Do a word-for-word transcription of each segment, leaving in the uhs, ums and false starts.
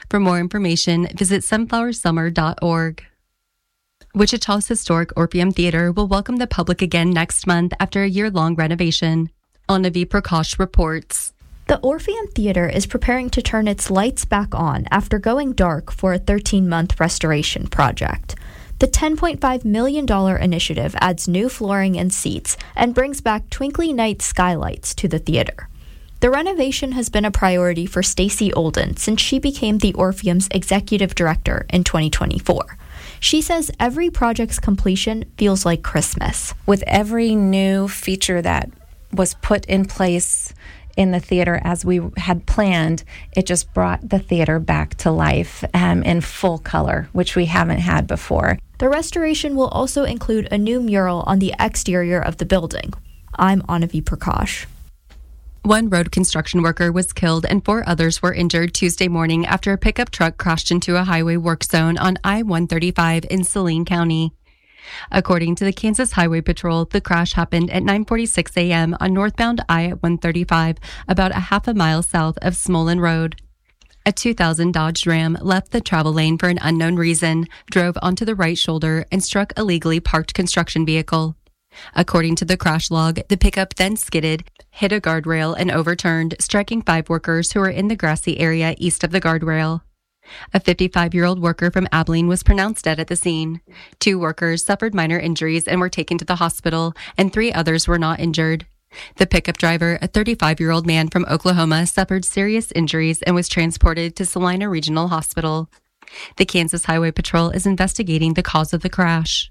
For more information, visit sunflower summer dot org. Wichita's historic Orpheum Theater will welcome the public again next month after a year-long renovation. Anavi Prakash reports. The Orpheum Theater is preparing to turn its lights back on after going dark for a thirteen-month restoration project. The ten point five million dollars initiative adds new flooring and seats and brings back twinkly night skylights to the theater. The renovation has been a priority for Stacy Olden since she became the Orpheum's executive director in twenty twenty-four. She says every project's completion feels like Christmas. With every new feature that was put in place in the theater as we had planned, it just brought the theater back to life um, in full color, which we haven't had before. The restoration will also include a new mural on the exterior of the building. I'm Anavi Prakash. One road construction worker was killed and four others were injured Tuesday morning after a pickup truck crashed into a highway work zone on I one thirty-five in Saline County. According to the Kansas Highway Patrol, the crash happened at nine forty-six a.m. on northbound I one thirty-five, about a half a mile south of Smolin Road. A two thousand Dodge Ram left the travel lane for an unknown reason, drove onto the right shoulder, and struck a legally parked construction vehicle. According to the crash log, the pickup then skidded, hit a guardrail, and overturned, striking five workers who were in the grassy area east of the guardrail. A fifty-five-year-old worker from Abilene was pronounced dead at the scene. Two workers suffered minor injuries and were taken to the hospital, and three others were not injured. The pickup driver, a thirty-five-year-old man from Oklahoma, suffered serious injuries and was transported to Salina Regional Hospital. The Kansas Highway Patrol is investigating the cause of the crash.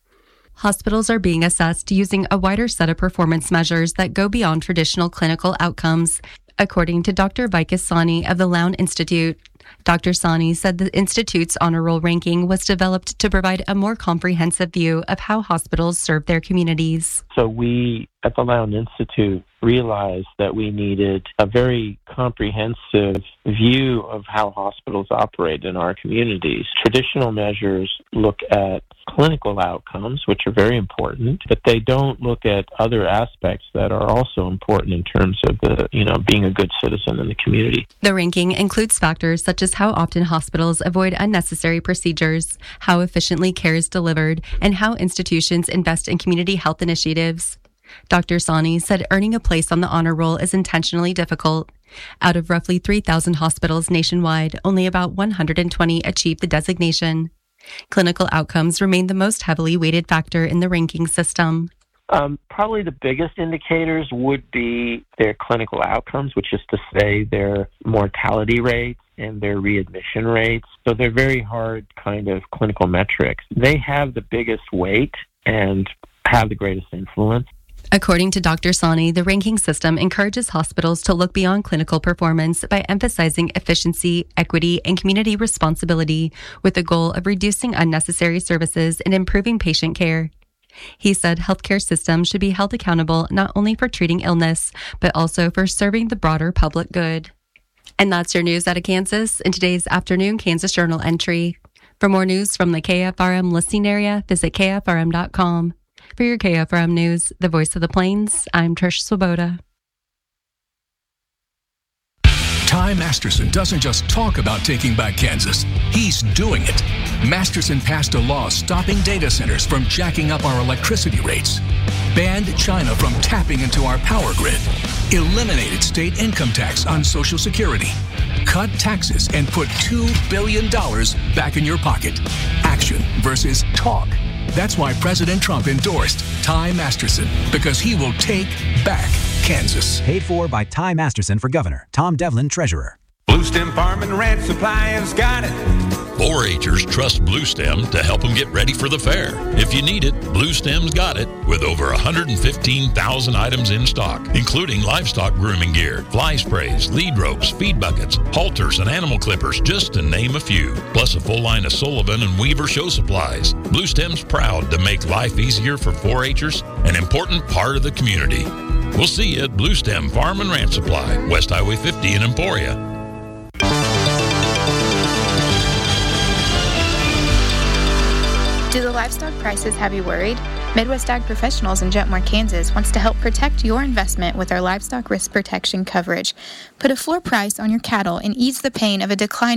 Hospitals are being assessed using a wider set of performance measures that go beyond traditional clinical outcomes, according to Doctor Vikas Sani of the Lown Institute. Doctor Sani said the Institute's honor roll ranking was developed to provide a more comprehensive view of how hospitals serve their communities. So we at the Lown Institute realized that we needed a very comprehensive view of how hospitals operate in our communities. Traditional measures look at clinical outcomes, which are very important, but they don't look at other aspects that are also important in terms of the, you know, being a good citizen in the community. The ranking includes factors such as how often hospitals avoid unnecessary procedures, how efficiently care is delivered, and how institutions invest in community health initiatives. Doctor Sani said earning a place on the honor roll is intentionally difficult. Out of roughly three thousand hospitals nationwide, only about one hundred twenty achieved the designation. Clinical outcomes remain the most heavily weighted factor in the ranking system. Um, probably the biggest indicators would be their clinical outcomes, which is to say their mortality rates and their readmission rates. So they're very hard kind of clinical metrics. They have the biggest weight and have the greatest influence. According to Doctor Sani, the ranking system encourages hospitals to look beyond clinical performance by emphasizing efficiency, equity, and community responsibility with the goal of reducing unnecessary services and improving patient care. He said healthcare systems should be held accountable not only for treating illness, but also for serving the broader public good. And that's your news out of Kansas in today's afternoon Kansas Journal entry. For more news from the K F R M listening area, visit K F R M dot com. For your K F R M News, the voice of the Plains, I'm Trish Swoboda. Ty Masterson doesn't just talk about taking back Kansas. He's doing it. Masterson passed a law stopping data centers from jacking up our electricity rates, banned China from tapping into our power grid, eliminated state income tax on Social Security, cut taxes, and put two billion dollars back in your pocket. Action versus talk. That's why President Trump endorsed Ty Masterson, because he will take back Kansas. Paid for by Ty Masterson for governor. Tom Devlin, treasurer. Blue Stem Farm and Ranch Supply has got it. four H'ers trust Blue Stem to help them get ready for the fair. If you need it, Blue Stem's got it, with over one hundred fifteen thousand items in stock, including livestock grooming gear, fly sprays, lead ropes, feed buckets, halters, and animal clippers, just to name a few. Plus a full line of Sullivan and Weaver show supplies. Blue Stem's proud to make life easier for four H'ers, an important part of the community. We'll see you at Blue Stem Farm and Ranch Supply, West Highway fifty in Emporia. Do the livestock prices have you worried? Midwest Ag Professionals in Jetmore, Kansas wants to help protect your investment with our livestock risk protection coverage. Put a floor price on your cattle and ease the pain of a decline